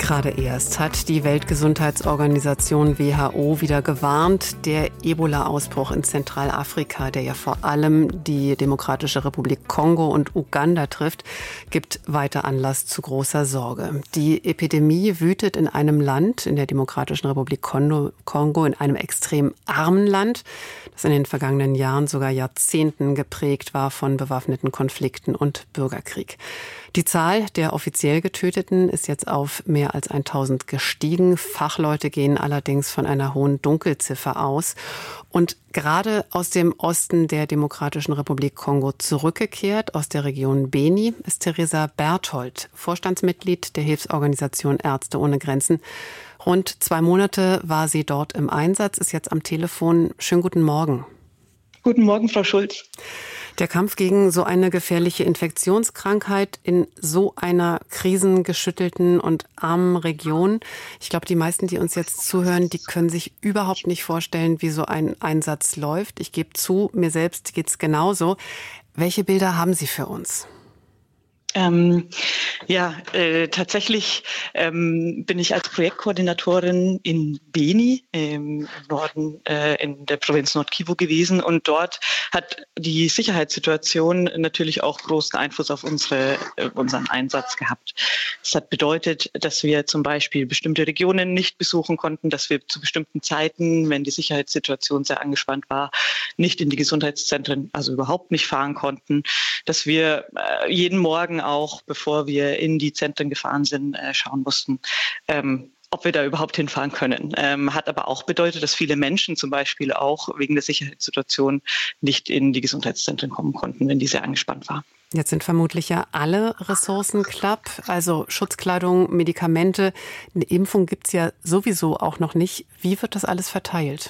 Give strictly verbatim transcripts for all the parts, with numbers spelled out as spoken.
Gerade erst hat die Weltgesundheitsorganisation W H O wieder gewarnt, der Ebola-Ausbruch in Zentralafrika, der ja vor allem die Demokratische Republik Kongo und Uganda trifft, gibt weiter Anlass zu großer Sorge. Die Epidemie wütet in einem Land, in der Demokratischen Republik Kongo, in einem extrem armen Land, das in den vergangenen Jahren, sogar Jahrzehnten geprägt war von bewaffneten Konflikten und Bürgerkrieg. Die Zahl der offiziell Getöteten ist jetzt auf mehr als tausend gestiegen. Fachleute gehen allerdings von einer hohen Dunkelziffer aus. Und gerade aus dem Osten der Demokratischen Republik Kongo zurückgekehrt, aus der Region Beni, ist Theresa Berthold, Vorstandsmitglied der Hilfsorganisation Ärzte ohne Grenzen. Rund zwei Monate war sie dort im Einsatz, ist jetzt am Telefon. Schönen guten Morgen. Guten Morgen, Frau Schulz. Der Kampf gegen so eine gefährliche Infektionskrankheit in so einer krisengeschüttelten und armen Region. Ich glaube, die meisten, die uns jetzt zuhören, die können sich überhaupt nicht vorstellen, wie so ein Einsatz läuft. Ich gebe zu, mir selbst geht's genauso. Welche Bilder haben Sie für uns? Ähm, ja, äh, tatsächlich ähm, bin ich als Projektkoordinatorin in Beni im Norden äh, in der Provinz Nord-Kivu gewesen, und dort hat die Sicherheitssituation natürlich auch großen Einfluss auf unsere, äh, unseren Einsatz gehabt. Das hat bedeutet, dass wir zum Beispiel bestimmte Regionen nicht besuchen konnten, dass wir zu bestimmten Zeiten, wenn die Sicherheitssituation sehr angespannt war, nicht in die Gesundheitszentren, also überhaupt nicht fahren konnten, dass wir äh, jeden Morgen auch, bevor wir in die Zentren gefahren sind, äh, schauen mussten, ähm, ob wir da überhaupt hinfahren können. Ähm, hat aber auch bedeutet, dass viele Menschen zum Beispiel auch wegen der Sicherheitssituation nicht in die Gesundheitszentren kommen konnten, wenn die sehr angespannt war. Jetzt sind vermutlich ja alle Ressourcen knapp, also Schutzkleidung, Medikamente. Eine Impfung gibt's ja sowieso auch noch nicht. Wie wird das alles verteilt?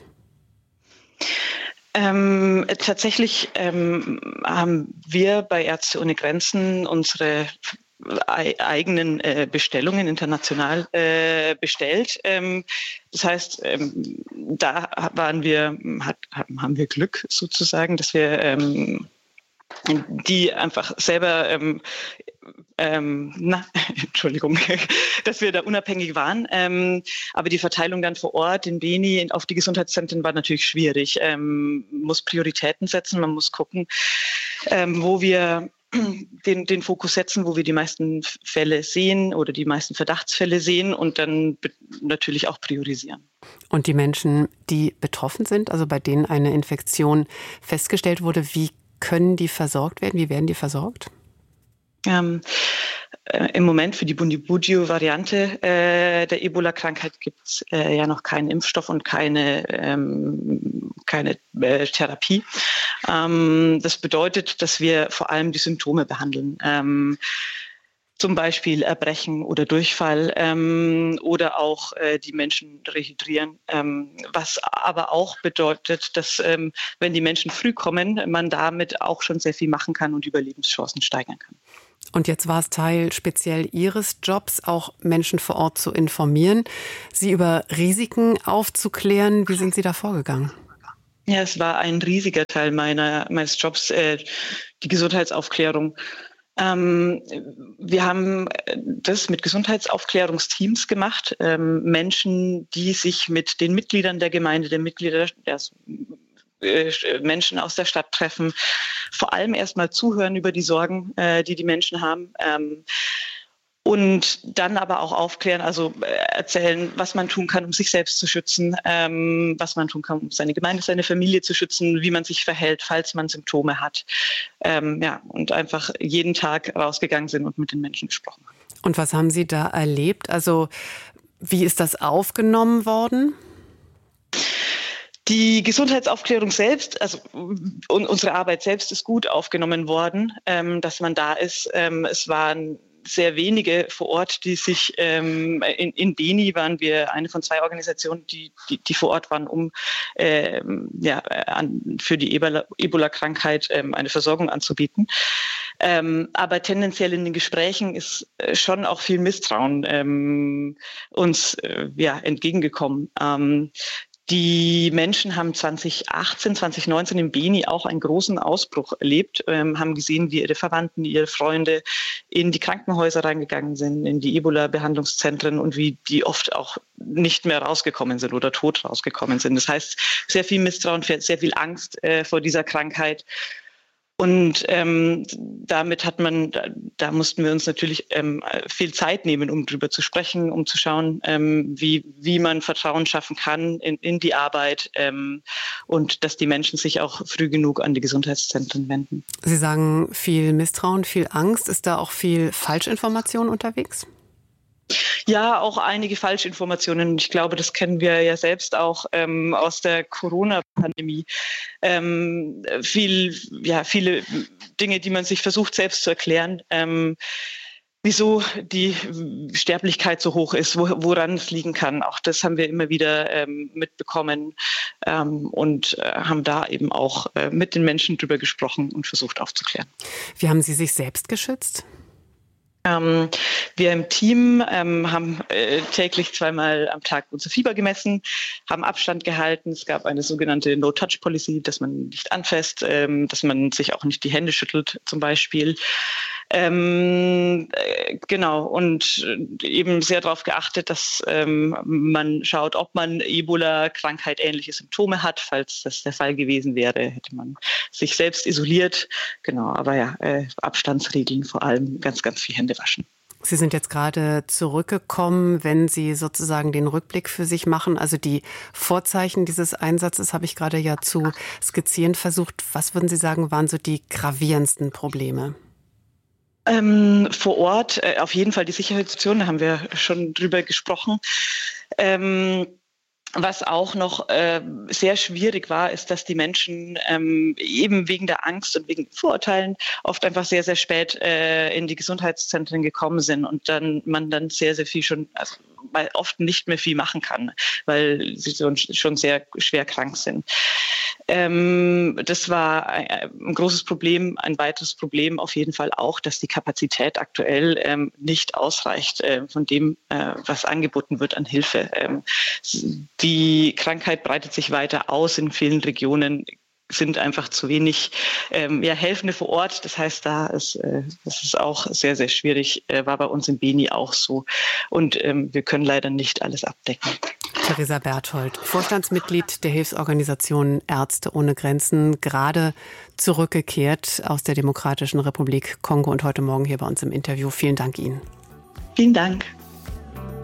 Ähm, tatsächlich ähm, haben wir bei Ärzte ohne Grenzen unsere eigenen äh, Bestellungen international äh, bestellt. Ähm, das heißt, ähm, da waren wir, hat, haben wir Glück sozusagen, dass wir ähm, die einfach selber ähm, Ähm, na, Entschuldigung, dass wir da unabhängig waren. Ähm, aber die Verteilung dann vor Ort in Beni auf die Gesundheitszentren war natürlich schwierig. Ähm, man muss Prioritäten setzen, man muss gucken, ähm, wo wir den, den Fokus setzen, wo wir die meisten Fälle sehen oder die meisten Verdachtsfälle sehen, und dann be- natürlich auch priorisieren. Und die Menschen, die betroffen sind, also bei denen eine Infektion festgestellt wurde, wie können die versorgt werden? Wie werden die versorgt? Ähm, äh, Im Moment für die Bundibugyo-Variante äh, der Ebola-Krankheit gibt es äh, ja noch keinen Impfstoff und keine, ähm, keine äh, Therapie. Ähm, das bedeutet, dass wir vor allem die Symptome behandeln. Ähm, Zum Beispiel Erbrechen oder Durchfall ähm, oder auch äh, die Menschen rehydrieren. Ähm, was aber auch bedeutet, dass ähm, wenn die Menschen früh kommen, man damit auch schon sehr viel machen kann und Überlebenschancen steigern kann. Und jetzt war es Teil speziell Ihres Jobs, auch Menschen vor Ort zu informieren, sie über Risiken aufzuklären. Wie sind Sie da vorgegangen? Ja, es war ein riesiger Teil meiner, meines Jobs, äh, die Gesundheitsaufklärung. Ähm, wir haben das mit Gesundheitsaufklärungsteams gemacht, ähm, Menschen, die sich mit den Mitgliedern der Gemeinde, den Mitgliedern der äh, Menschen aus der Stadt treffen, vor allem erstmal zuhören über die Sorgen, äh, die die Menschen haben. Ähm, Und dann aber auch aufklären, also erzählen, was man tun kann, um sich selbst zu schützen, ähm, was man tun kann, um seine Gemeinde, seine Familie zu schützen, wie man sich verhält, falls man Symptome hat. Ähm, ja, und einfach jeden Tag rausgegangen sind und mit den Menschen gesprochen haben. Und was haben Sie da erlebt? Also wie ist das aufgenommen worden? Die Gesundheitsaufklärung selbst, also unsere Arbeit selbst ist gut aufgenommen worden, ähm, dass man da ist. Ähm, es waren sehr wenige vor Ort, die sich ähm, in, in Beni waren wir eine von zwei Organisationen, die, die, die vor Ort waren, um ähm, ja, an, für die Ebola, Ebola-Krankheit ähm, eine Versorgung anzubieten. Ähm, aber tendenziell in den Gesprächen ist äh, schon auch viel Misstrauen ähm, uns äh, ja, entgegengekommen. Ähm, Die Menschen haben zwanzig achtzehn, zwanzig neunzehn in Beni auch einen großen Ausbruch erlebt, ähm, haben gesehen, wie ihre Verwandten, ihre Freunde in die Krankenhäuser reingegangen sind, in die Ebola-Behandlungszentren und wie die oft auch nicht mehr rausgekommen sind oder tot rausgekommen sind. Das heißt, sehr viel Misstrauen, sehr viel Angst äh, vor dieser Krankheit. Und ähm, damit hat man, da, da mussten wir uns natürlich ähm, viel Zeit nehmen, um drüber zu sprechen, um zu schauen, ähm, wie, wie man Vertrauen schaffen kann in, in die Arbeit ähm, und dass die Menschen sich auch früh genug an die Gesundheitszentren wenden. Sie sagen viel Misstrauen, viel Angst. Ist da auch viel Falschinformation unterwegs? Ja, auch einige Falschinformationen. Ich glaube, das kennen wir ja selbst auch ähm, aus der Corona-Pandemie. Ähm, viel, ja, viele Dinge, die man sich versucht selbst zu erklären. Ähm, wieso die Sterblichkeit so hoch ist, wo, woran es liegen kann. Auch das haben wir immer wieder ähm, mitbekommen ähm, und äh, haben da eben auch äh, mit den Menschen drüber gesprochen und versucht aufzuklären. Wie haben Sie sich selbst geschützt? Ähm, wir im Team ähm, haben äh, täglich zweimal am Tag unser Fieber gemessen, haben Abstand gehalten. Es gab eine sogenannte No-Touch-Policy, dass man nicht anfasst, ähm, dass man sich auch nicht die Hände schüttelt zum Beispiel. Ähm, äh, genau, und eben sehr darauf geachtet, dass ähm, man schaut, ob man Ebola-Krankheit ähnliche Symptome hat. Falls das der Fall gewesen wäre, hätte man sich selbst isoliert. Genau, aber ja, äh, Abstandsregeln vor allem, ganz, ganz viel Hände waschen. Sie sind jetzt gerade zurückgekommen, wenn Sie sozusagen den Rückblick für sich machen. Also die Vorzeichen dieses Einsatzes habe ich gerade ja zu skizzieren versucht. Was würden Sie sagen, waren so die gravierendsten Probleme? Ähm, vor Ort äh, auf jeden Fall die Sicherheitssituation, da haben wir schon drüber gesprochen. Ähm, was auch noch äh, sehr schwierig war, ist, dass die Menschen ähm, eben wegen der Angst und wegen Vorurteilen oft einfach sehr, sehr spät äh, in die Gesundheitszentren gekommen sind und dann man dann sehr, sehr viel schon, also weil oft nicht mehr viel machen kann, weil sie schon sehr schwer krank sind. Ähm, das war ein, ein großes Problem. Ein weiteres Problem auf jeden Fall auch, dass die Kapazität aktuell ähm, nicht ausreicht äh, von dem, äh, was angeboten wird an Hilfe. Ähm, die Krankheit breitet sich weiter aus in vielen Regionen. Sind einfach zu wenig ähm, ja, Helfende vor Ort. Das heißt, da ist äh, das ist auch sehr, sehr schwierig. Äh, war bei uns in Beni auch so. Und ähm, wir können leider nicht alles abdecken. Theresa Berthold, Vorstandsmitglied der Hilfsorganisation Ärzte ohne Grenzen, gerade zurückgekehrt aus der Demokratischen Republik Kongo und heute Morgen hier bei uns im Interview. Vielen Dank Ihnen. Vielen Dank.